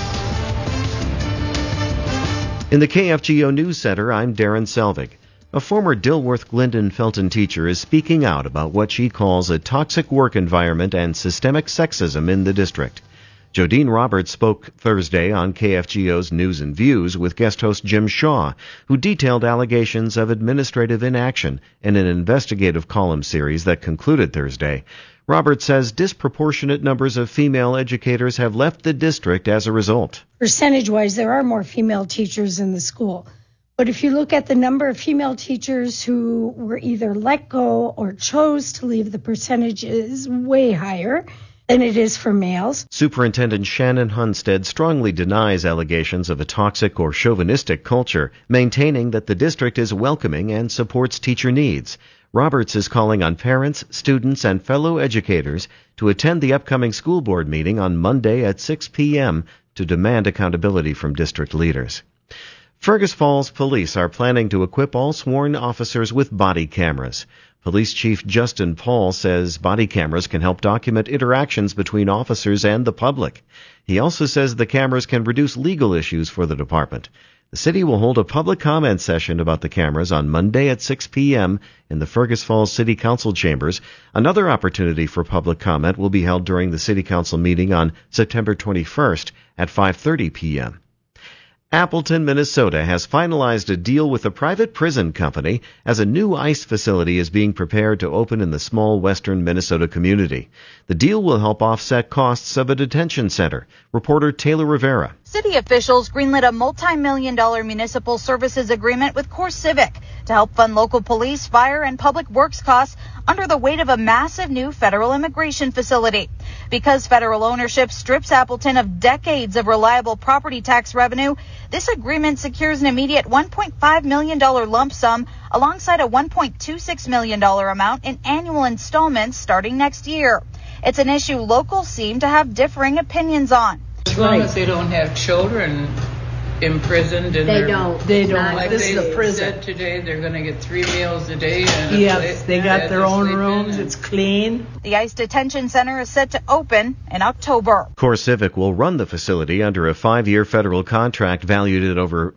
In the KFGO News Center, I'm Darren Selvig. A former Dilworth Glendon Felton teacher is speaking out about what she calls a toxic work environment and systemic sexism in the district. Jodine Roberts spoke Thursday on KFGO's News and Views with guest host Jim Shaw, who detailed allegations of administrative inaction in an investigative column series that concluded Thursday. Roberts says disproportionate numbers of female educators have left the district as a result. Percentage-wise, there are more female teachers in the school. But if you look at the number of female teachers who were either let go or chose to leave, the percentage is way higher than it is for males. Superintendent Shannon Hunstead strongly denies allegations of a toxic or chauvinistic culture, maintaining that the district is welcoming and supports teacher needs. Roberts is calling on parents, students, and fellow educators to attend the upcoming school board meeting on Monday at 6 p.m. to demand accountability from district leaders. Fergus Falls Police are planning to equip all sworn officers with body cameras. Police Chief Justin Paul says body cameras can help document interactions between officers and the public. He also says the cameras can reduce legal issues for the department. The city will hold a public comment session about the cameras on Monday at 6 p.m. in the Fergus Falls City Council chambers. Another opportunity for public comment will be held during the City Council meeting on September 21st at 5:30 p.m. Appleton, Minnesota has finalized a deal with a private prison company as a new ICE facility is being prepared to open in the small western Minnesota community. The deal will help offset costs of a detention center. Reporter Taylor Rivera. City officials greenlit a multi-million-dollar municipal services agreement with CoreCivic to help fund local police, fire, and public works costs under the weight of a massive new federal immigration facility. Because federal ownership strips Appleton of decades of reliable property tax revenue, this agreement secures an immediate $1.5 million lump sum alongside a $1.26 million amount in annual installments starting next year. It's an issue locals seem to have differing opinions on. As long as they don't have children imprisoned and they don't. Like this is a prison. Said today they're going to get 3 meals a day. And yes, they got their own rooms. It's clean. The ICE detention center is set to open in October. CoreCivic will run the facility under a 5-year federal contract valued at over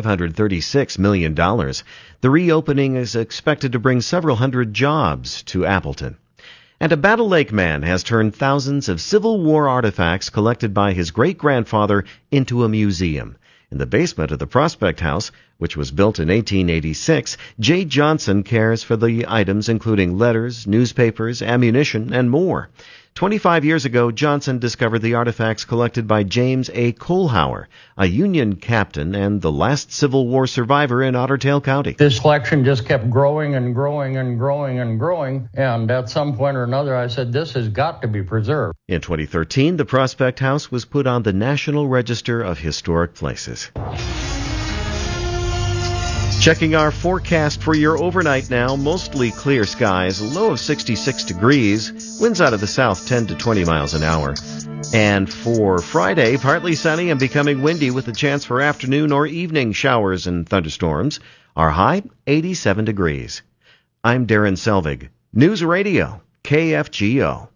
$536 million. The reopening is expected to bring several hundred jobs to Appleton. And a Battle Lake man has turned thousands of Civil War artifacts collected by his great-grandfather into a museum. In In the basement of the Prospect House, which was built in 1886, Jay Johnson cares for the items including letters, newspapers, ammunition, and more. 25 years ago, Johnson discovered the artifacts collected by James A. Kohlhauer, a Union captain and the last Civil War survivor in Otter Tail County. This collection just kept growing and growing and growing and growing, and at some point or another I said, this has got to be preserved. In 2013, the Prospect House was put on the National Register of Historic Places. Checking our forecast for your overnight now. Mostly clear skies, a low of 66 degrees, winds out of the south 10 to 20 miles an hour. And for Friday, partly sunny and becoming windy with a chance for afternoon or evening showers and thunderstorms. Our high, 87 degrees. I'm Darren Selvig. News Radio, KFGO.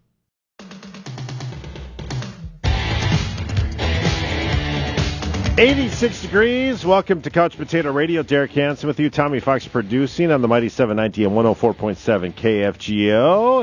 $86 degrees. Welcome to Couch Potato Radio. Derek Hansen with you. Tommy Fox producing on the Mighty 790 and 104.7 KFGO.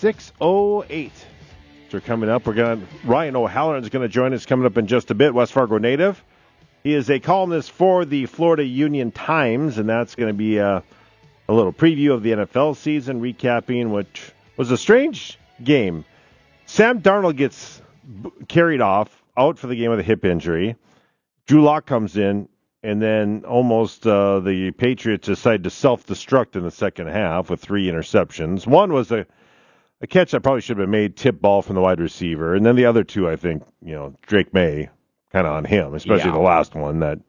6:08. So coming up, Ryan O'Halloran is going to join us coming up in just a bit. West Fargo native. He is a columnist for the Florida Union Times, and that's going to be a little preview of the NFL season, recapping which was a strange game. Sam Darnold gets carried off, out for the game with a hip injury. Drew Lock comes in, and then almost the Patriots decide to self-destruct in the second half with 3 interceptions. One was a catch that probably should have been made, tip ball from the wide receiver. And then the other 2, I think, Drake May, kind of on him, especially the last one that,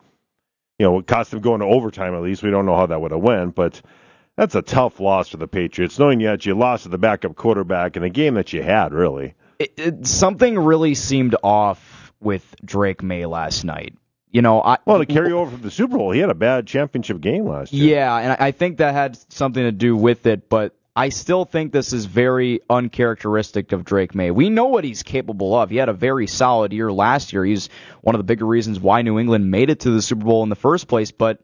cost him going to overtime at least. We don't know how that would have went, but that's a tough loss for the Patriots, knowing that you lost to the backup quarterback in a game that you had, really. Something really seemed off with Drake May last night. To carry over from the Super Bowl, he had a bad championship game last year. Yeah, and I think that had something to do with it, but I still think this is very uncharacteristic of Drake May. We know what he's capable of. He had a very solid year last year. He's one of the bigger reasons why New England made it to the Super Bowl in the first place, but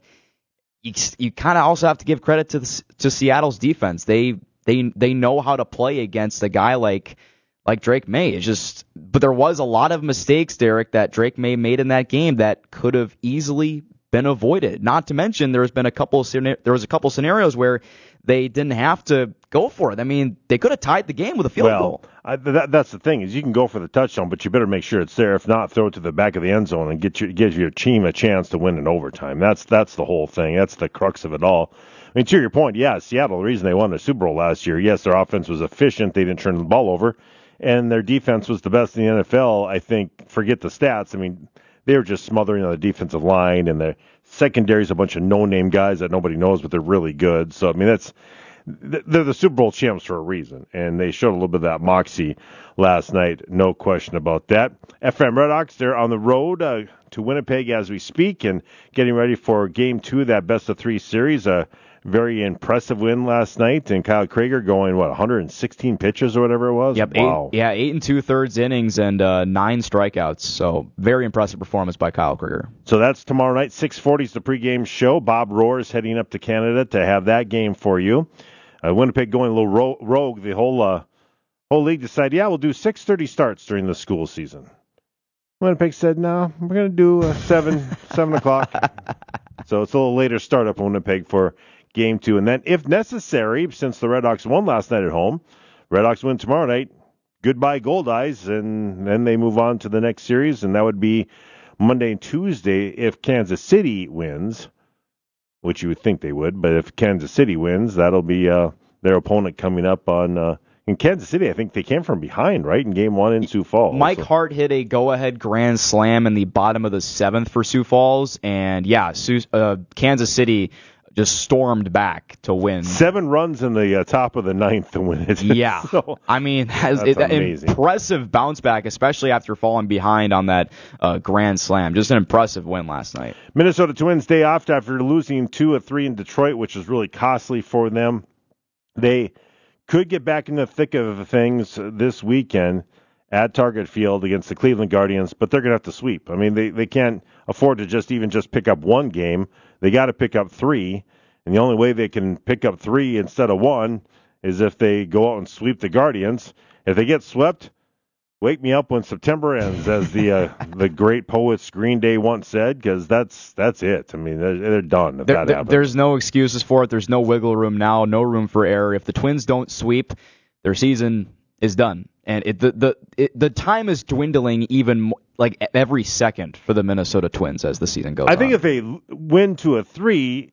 you kind of also have to give credit to Seattle's defense. They know how to play against a guy like Drake May. But there was a lot of mistakes, Derek, that Drake May made in that game that could have easily been avoided. Not to mention there was a couple scenarios where they didn't have to go for it. I mean, they could have tied the game with a field goal. That's the thing, is you can go for the touchdown, but you better make sure it's there. If not, throw it to the back of the end zone and give your team a chance to win in overtime. That's the whole thing. That's the crux of it all. I mean, to your point, Seattle, the reason they won the Super Bowl last year, yes, their offense was efficient. They didn't turn the ball over. And their defense was the best in the NFL. I think, forget the stats. I mean, they were just smothering on the defensive line, and the secondary is a bunch of no-name guys that nobody knows, but they're really good. So, I mean, they're the Super Bowl champs for a reason, and they showed a little bit of that moxie last night, no question about that. FM Redhawks, they're on the road to Winnipeg as we speak and getting ready for Game 2 of that best-of-3 series. Very impressive win last night, and Kyle Krager going, 116 pitches or whatever it was? Yep, wow. 8 and 2/3 innings and 9 strikeouts. So very impressive performance by Kyle Krager. So that's tomorrow night, 6:40 is the pregame show. Bob Rohr is heading up to Canada to have that game for you. Winnipeg going a little rogue. The whole league decided, we'll do 6:30 starts during the school season. Winnipeg said, no, we're going to do 7 o'clock. So it's a little later start up in Winnipeg for Game 2. And then, if necessary, since the Redhawks won last night at home, Redhawks win tomorrow night, goodbye Gold Eyes, and then they move on to the next series, and that would be Monday and Tuesday if Kansas City wins, which you would think they would. But if Kansas City wins, that'll be their opponent coming up on in Kansas City. I think they came from behind, right, in Game 1 in Sioux Falls. Mike Hart hit a go-ahead grand slam in the bottom of the 7th for Sioux Falls, and Kansas City just stormed back to win. 7 runs in the top of the 9th to win it. Yeah. So, I mean, amazing. Impressive bounce back, especially after falling behind on that grand slam. Just an impressive win last night. Minnesota Twins day off after losing 2 of 3 in Detroit, which was really costly for them. They could get back in the thick of things this weekend at Target Field against the Cleveland Guardians, but they're going to have to sweep. I mean, they can't afford to just pick up one game. They got to pick up 3, and the only way they can pick up 3 instead of 1 is if they go out and sweep the Guardians. If they get swept, Wake me up when September ends, as the great poets Green Day once said, because that's it. I mean, they're done if that happens. There's no excuses for it. There's no wiggle room now, no room for error. If the Twins don't sweep, their season is done. And the time is dwindling even like every second for the Minnesota Twins as the season goes on. I think if they win to a 3,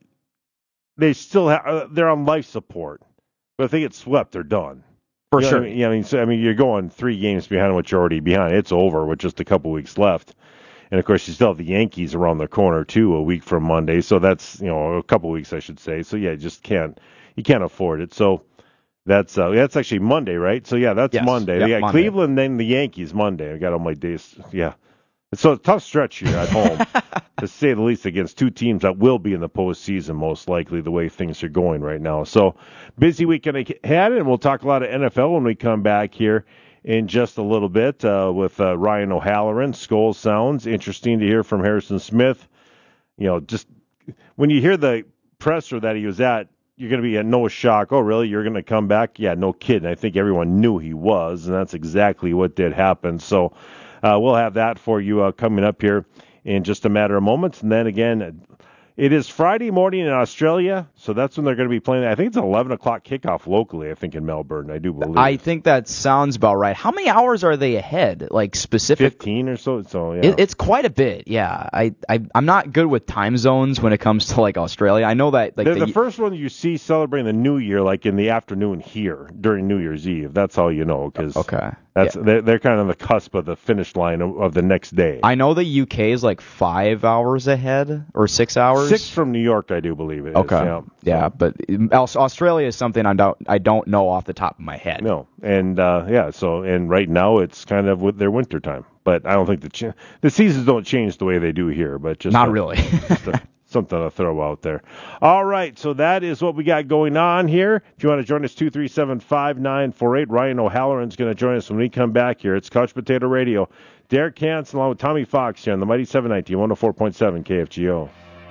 they still they're on life support. But if they get swept, they're done. For sure. I mean, you're going 3 games behind what you're already behind. It's over with just a couple weeks left. And, of course, you still have the Yankees around the corner, too, a week from Monday. So that's, a couple weeks, I should say. So, yeah, you can't afford it. So that's actually Monday, right? So, yeah, that's Monday. Yep, they got Monday. Cleveland, then the Yankees Monday. I got all my days. Yeah. So it's a tough stretch here at home, to say the least, against 2 teams that will be in the postseason, most likely, the way things are going right now. So busy weekend ahead, and we'll talk a lot of NFL when we come back here in just a little bit with Ryan O'Halloran. Skull Sounds. Interesting to hear from Harrison Smith. Just when you hear the presser that he was at, you're going to be at no shock. Oh, really? You're going to come back? Yeah, no kidding. I think everyone knew he was, and that's exactly what did happen. So we'll have that for you coming up here in just a matter of moments. And then again, it is Friday morning in Australia, so that's when they're going to be playing. I think it's an 11 o'clock kickoff locally, I think, in Melbourne. I do believe. I think that sounds about right. How many hours are they ahead, like specific? 15 or so. So yeah. It's quite a bit, yeah. I'm not good with time zones when it comes to, like, Australia. I know that, like, the first one you see celebrating the New Year, like in the afternoon here during New Year's Eve. That's how you know, because they're kind of on the cusp of the finish line of the next day. I know the UK is like 5 hours ahead or 6 hours. 6 from New York, I do believe it is. Okay. Yeah, but Australia is something I don't know off the top of my head. No, and and right now it's kind of with their winter time. But I don't think the seasons don't change the way they do here. But just not really. Something to throw out there. All right, so that is what we got going on here. If you want to join us, 237-5948. Ryan O'Halloran's going to join us when we come back here. It's Couch Potato Radio. Derek Hansen along with Tommy Fox here on the Mighty 790, 104.7 KFGO.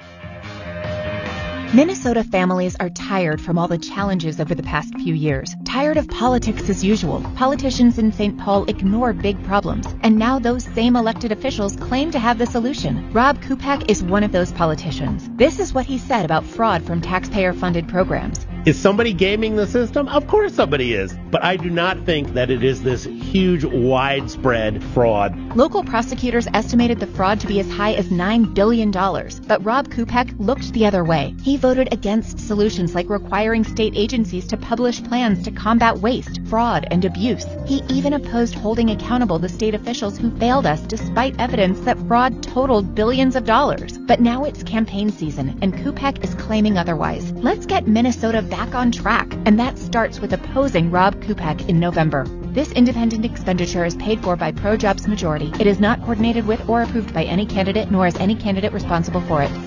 Minnesota families are tired from all the challenges over the past few years. Tired of politics as usual. Politicians in St. Paul ignore big problems. And now those same elected officials claim to have the solution. Rob Kupak is one of those politicians. This is what he said about fraud from taxpayer-funded programs. Is somebody gaming the system? Of course somebody is. But I do not think that it is this huge, widespread fraud. Local prosecutors estimated the fraud to be as high as $9 billion. But Rob Kupak looked the other way. He voted against solutions like requiring state agencies to publish plans to combat waste, fraud, and abuse. He even opposed holding accountable the state officials who failed us despite evidence that fraud totaled billions of dollars. But now it's campaign season, and Kupak is claiming otherwise. Let's get Minnesota back on track, and that starts with opposing Rob Kupak in November. This independent expenditure is paid for by ProJobs Majority. It is not coordinated with or approved by any candidate, nor is any candidate responsible for it.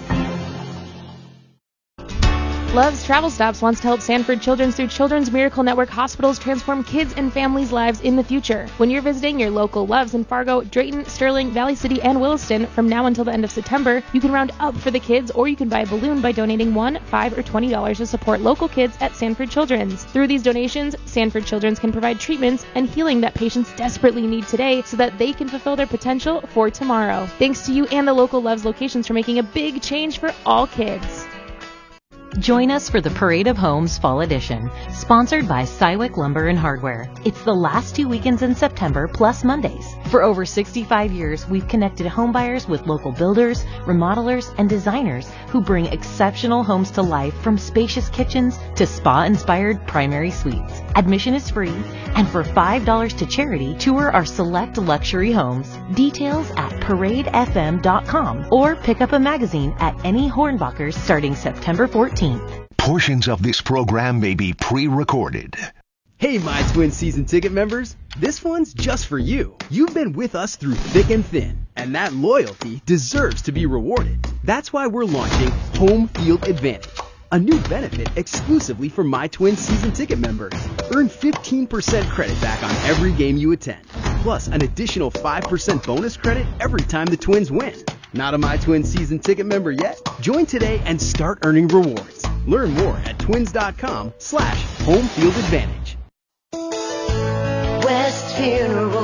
Love's Travel Stops wants to help Sanford Children's through Children's Miracle Network hospitals transform kids and families' lives in the future. When you're visiting your local Loves in Fargo, Drayton, Sterling, Valley City, and Williston from now until the end of September, you can round up for the kids, or you can buy a balloon by donating $1, $5, or $20 to support local kids at Sanford Children's. Through these donations, Sanford Children's can provide treatments and healing that patients desperately need today so that they can fulfill their potential for tomorrow. Thanks to you and the local Loves locations for making a big change for all kids. Join us for the Parade of Homes Fall Edition, sponsored by Cywick Lumber and Hardware. It's the last 2 weekends in September, plus Mondays. For over 65 years, we've connected homebuyers with local builders, remodelers, and designers who bring exceptional homes to life, from spacious kitchens to spa-inspired primary suites. Admission is free, and for $5 to charity, tour our select luxury homes. Details at paradefm.com, or pick up a magazine at any Hornbachers starting September 14th. Portions of this program may be pre-recorded. Hey, My Twin season ticket members, this one's just for you. You've been with us through thick and thin, and that loyalty deserves to be rewarded. That's why we're launching Home Field Advantage, a new benefit exclusively for My Twin season ticket members. Earn 15% credit back on every game you attend, plus an additional 5% bonus credit every time the Twins win. Not a My Twin season ticket member yet? Join today and start earning rewards. Learn more at twins.com/homefieldadvantage. West Funeral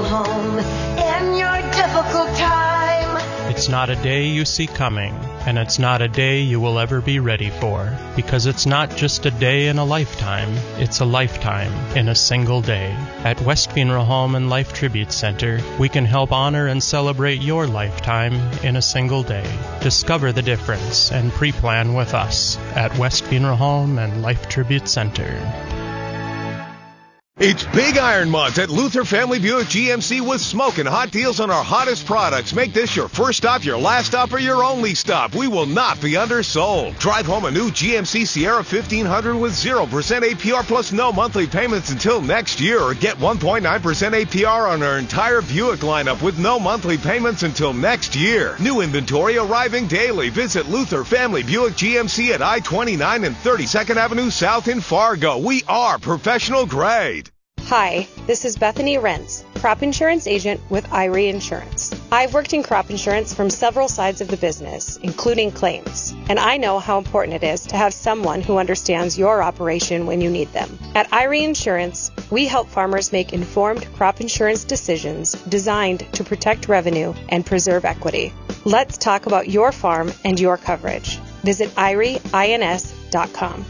home in your difficult time. It's not a day you see coming, and it's not a day you will ever be ready for, because it's not just a day in a lifetime, it's a lifetime in a single day. At West Funeral Home and Life Tribute Center, we can help honor and celebrate your lifetime in a single day. Discover the difference and pre-plan with us at West Funeral Home and Life Tribute Center. It's Big Iron Month at Luther Family Buick GMC with smoking hot deals on our hottest products. Make this your first stop, your last stop, or your only stop. We will not be undersold. Drive home a new GMC Sierra 1500 with 0% APR plus no monthly payments until next year, or get 1.9% APR on our entire Buick lineup with no monthly payments until next year. New inventory arriving daily. Visit Luther Family Buick GMC at I-29 and 32nd Avenue South in Fargo. We are professional grade. Hi, this is Bethany Rentz, crop insurance agent with Irie Insurance. I've worked in crop insurance from several sides of the business, including claims, and I know how important it is to have someone who understands your operation when you need them. At Irie Insurance, we help farmers make informed crop insurance decisions designed to protect revenue and preserve equity. Let's talk about your farm and your coverage. Visit IrieINS.com.